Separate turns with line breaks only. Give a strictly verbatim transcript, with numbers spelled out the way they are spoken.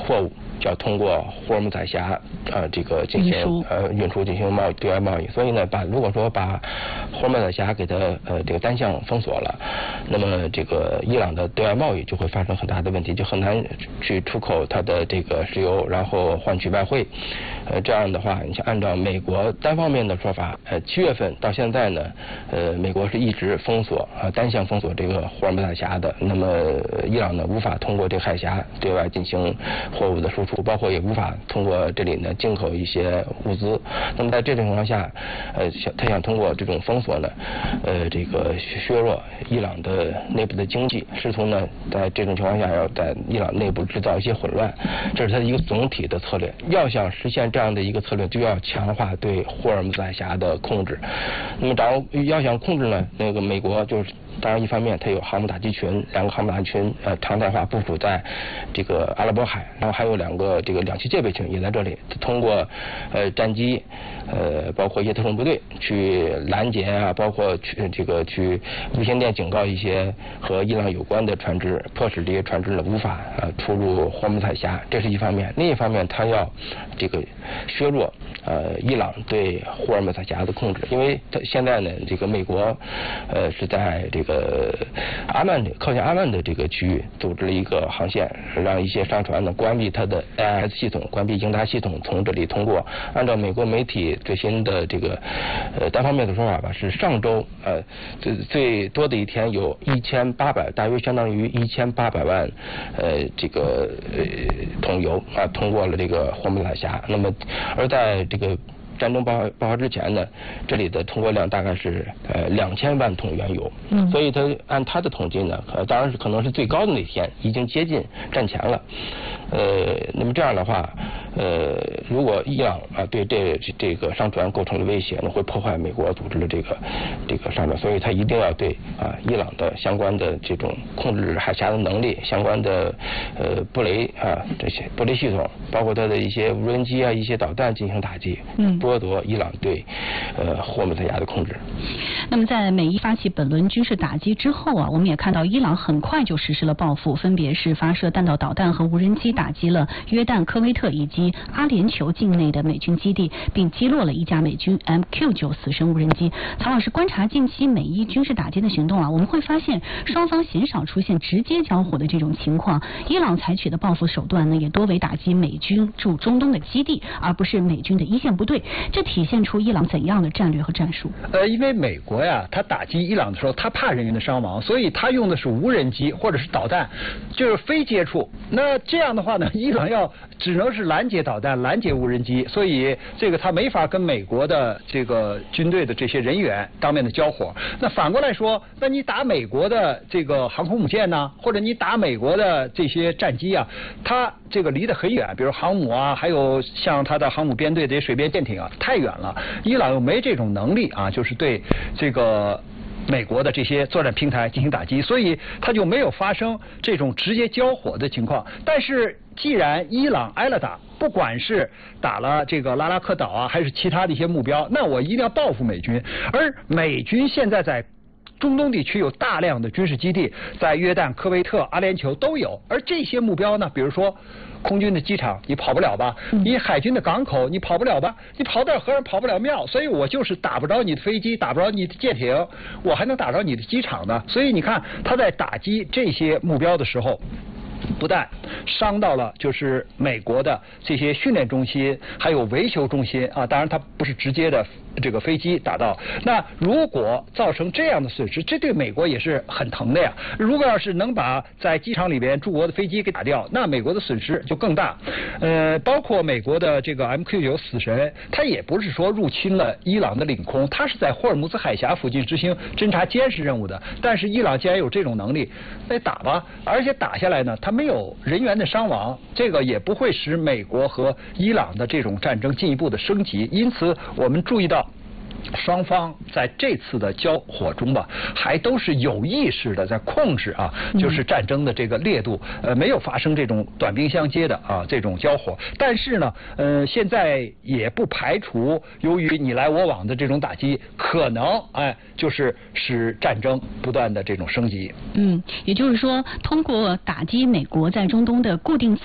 货物就要通过霍尔木兹海峡呃这个进行呃运输进行贸易对外贸易，所以呢，把如果说把霍尔木兹海峡给它呃这个单向封锁了，那么这个伊朗的对外贸易就会发生很大的问题，就很难去出口它的这个石油，然后换取外汇。呃，这样的话，你像按照美国单方面的说法，呃，七月份到现在呢，呃，美国是一直封锁啊、呃，单向封锁这个霍尔木兹海峡的。那么伊朗呢，无法通过这个海峡对外进行货物的输出，包括也无法通过这里呢进口一些物资。那么在这种情况下，呃，想他想通过这种封锁呢，呃，这个削弱伊朗的内部的经济，试图呢在这种情况下要在伊朗内部制造一些混乱，这是他的一个总体的策略。要想实现这样的一个策略，就要强化对霍尔木兹海峡的控制。那么掌握要想控制呢，那个美国就是。当然，一方面它有航母打击群，两个航母打击群呃常态化部署在这个阿拉伯海，然后还有两个这个两栖戒备群也在这里，通过呃战机呃包括一些特种部队去拦截啊，包括去这个去无线电警告一些和伊朗有关的船只，迫使这些船只呢无法呃出入霍尔木兹海峡，这是一方面。另一方面，它要这个削弱呃伊朗对霍尔木兹海峡的控制，因为它现在呢这个美国呃是在这个。呃，阿曼靠近阿曼的这个区域组织了一个航线，让一些商船呢关闭它的 A I S 系统，关闭应答系统，从这里通过。按照美国媒体最新的这个呃单方面的说法吧，是上周呃最最多的一天有一千八百，大约相当于一千八百万呃这个呃桶油啊通过了这个霍尔木兹海峡。那么而在这个战争爆爆发之前呢，这里的通过量大概是呃两千万桶原油，嗯，所以它按它的统计呢，呃当然是可能是最高的那天已经接近战前了，呃，那么这样的话，呃，如果伊朗啊对这这个商船构成了威胁，那会破坏美国组织的这个这个商船，所以它一定要对啊伊朗的相关的这种控制海峡的能力、相关的呃布雷啊这些布雷系统，包括它的一些无人机啊、一些导弹进行打击，嗯。剥夺伊朗对呃霍尔木兹海峡的控制。
那么在美伊发起本轮军事打击之后啊，我们也看到伊朗很快就实施了报复，分别是发射弹道导弹和无人机打击了约旦、科威特以及阿联酋境内的美军基地，并击落了一架美军 M Q 九 死神无人机。曹老师观察近期美伊军事打击的行动啊，我们会发现双方鲜少出现直接交火的这种情况。伊朗采取的报复手段呢，也多为打击美军驻中东的基地，而不是美军的一线部队。这体现出伊朗怎样的战略和战术？
呃，因为美国呀，他打击伊朗的时候，他怕人员的伤亡，所以他用的是无人机或者是导弹，就是非接触。那这样的话呢，伊朗要只能是拦截导弹、拦截无人机，所以这个他没法跟美国的这个军队的这些人员当面的交火。那反过来说，那你打美国的这个航空母舰呢，或者你打美国的这些战机啊，它这个离得很远，比如航母啊，还有像它的航母编队这些水边舰艇啊，太远了。伊朗又没这种能力啊，就是对这个美国的这些作战平台进行打击，所以它就没有发生这种直接交火的情况。但是既然伊朗挨了打，不管是打了这个拉拉克岛啊，还是其他的一些目标，那我一定要报复美军。而美军现在在中东地区有大量的军事基地，在约旦、科威特、阿联酋都有，而这些目标呢，比如说空军的机场你跑不了吧，你海军的港口你跑不了吧，你跑点和尚跑不了庙，所以我就是打不着你的飞机，打不着你的舰艇，我还能打着你的机场呢。所以你看他在打击这些目标的时候，不但伤到了就是美国的这些训练中心，还有维修中心啊，当然它不是直接的这个飞机打到。那如果造成这样的损失，这对美国也是很疼的呀。如果要是能把在机场里边驻国的飞机给打掉，那美国的损失就更大。呃，包括美国的这个 M Q 九 死神，它也不是说入侵了伊朗的领空，它是在霍尔木兹海峡附近执行侦察监视任务的。但是伊朗既然有这种能力，那打吧，而且打下来呢，它没有人员的伤亡，这个也不会使美国和伊朗的这种战争进一步的升级。因此我们注意到双方在这次的交火中吧，还都是有意识的在控制啊，就是战争的这个烈度，呃，没有发生这种短兵相接的啊这种交火。但是呢，呃，现在也不排除由于你来我往的这种打击，可能哎，就是使战争不断的这种升级。
嗯，也就是说，通过打击美国在中东的固定